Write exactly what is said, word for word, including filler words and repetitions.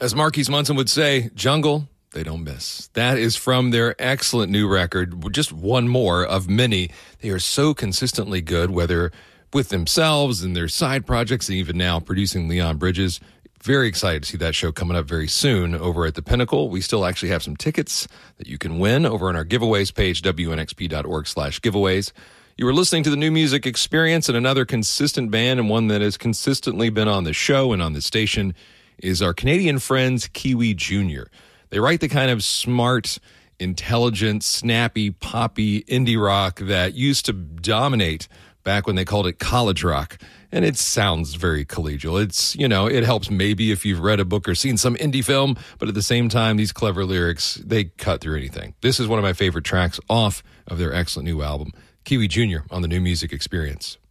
As Marquise Munson would say, jungle, they don't miss. That is from their excellent new record, just one more of many. They are so consistently good, whether with themselves and their side projects, and even now producing Leon Bridges. Very excited to see that show coming up very soon over at the Pinnacle. We still actually have some tickets that you can win over on our giveaways page, W N X P dot org slash giveaways. You were listening to the New Music Experience, and another consistent band, and one that has consistently been on the show and on the station, is our Canadian friends, Kiwi Junior They write the kind of smart, intelligent, snappy, poppy indie rock that used to dominate back when they called it college rock. And it sounds very collegial. It's, you know, it helps maybe if you've read a book or seen some indie film, but at the same time, these clever lyrics, they cut through anything. This is one of my favorite tracks off of their excellent new album, Kiwi Junior on the New Music Experience.